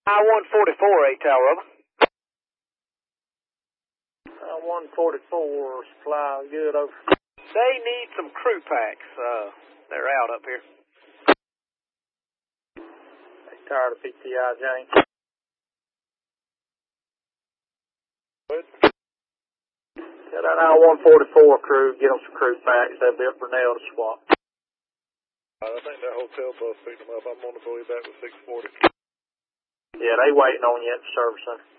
I-144, A-Tower, over. I-144, supply, good, over. They need some crew packs. They're out up here. They tired of PTI, James. Good. Tell that I-144 crew, get them some crew packs. That'll be up for Nell to swap. I think that hotel bus picked them up. I'm on the way back with 640. Yeah, they waiting on you at the service center.